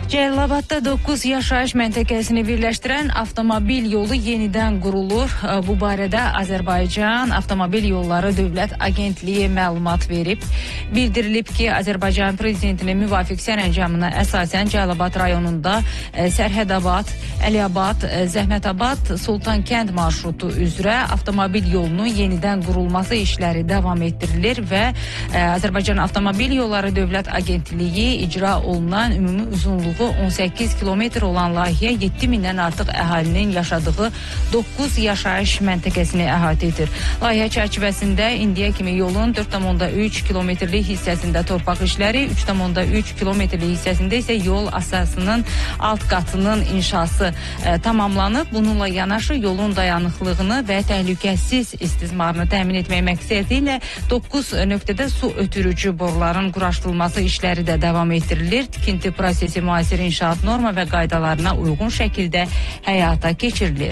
Cəlilabadda 9 yaşayış məntəqəsini birləşdirən avtomobil yolu yenidən qurulur. Bu barədə Azərbaycan Avtomobil Yolları Dövlət Agentliyi məlumat verib. Bildirilib ki, Azərbaycan Prezidentinin müvafiq sərəncamına əsasən Cəlilabad rayonunda Sərhədabad, Əliyabad, Zəhmətabad, Sultankənd marşrutu üzrə avtomobil yolunun yenidən qurulması işləri davam etdirilir və Azərbaycan Avtomobil Yolları Dövlət Agentliyi icra olunan ümumi uzunluğu 18 kilometr olan layihə 7000-dən artıq əhalinin yaşadığı 9 yaşayış məntəqəsini əhatə edir. Layihə çərçivəsində indiyə kimi yolun 4,3 kilometrlik hissəsində torpaq işləri, 3,3 kilometrlik hissəsində isə yol əsasının alt qatının inşası tamamlanıb. Bununla yanaşı yolun dayanıqlığını və təhlükəsiz istismarını təmin etmək məqsədi ilə 9 nöqtədə su ötürücü boruların quraşdırılması işləri də davam etdirilir. Tikinti prosesi müasir inşaat norma və qaydalarına uyğun şəkildə həyata keçirilir.